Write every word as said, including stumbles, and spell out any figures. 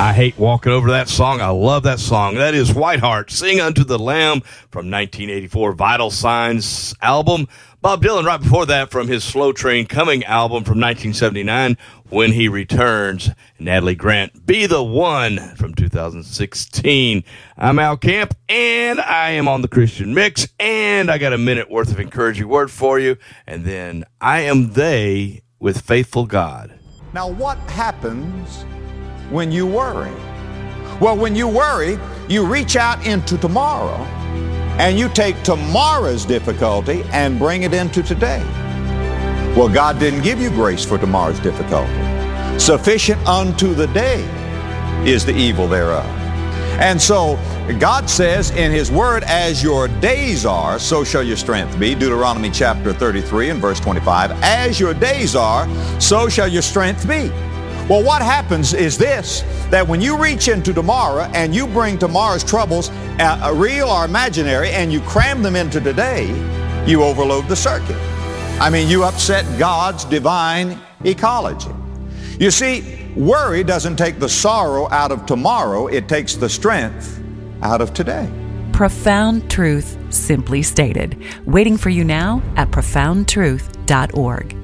I hate walking over that song. I love that song. That is Whiteheart, Sing Unto the Lamb from nineteen eighty-four Vital Signs album. Bob Dylan right before that from his Slow Train Coming album from nineteen seventy-nine, When He Returns. Natalie Grant, Be the One from two thousand sixteen. I'm Al Camp, and I am on the Christian Mix, and I got a minute worth of encouraging word for you, and then I Am They with Faithful God. Now, what happens when you worry? Well, when you worry, you reach out into tomorrow and you take tomorrow's difficulty and bring it into today. Well, God didn't give you grace for tomorrow's difficulty. Sufficient unto the day is the evil thereof. And so God says in His Word, as your days are, so shall your strength be. Deuteronomy chapter thirty-three and verse twenty-five. As your days are, so shall your strength be. Well, what happens is this, that when you reach into tomorrow and you bring tomorrow's troubles, uh, real or imaginary, and you cram them into today, you overload the circuit. I mean, you upset God's divine ecology. You see, worry doesn't take the sorrow out of tomorrow, it takes the strength out of today. Profound truth simply stated. Waiting for you now at profound truth dot org.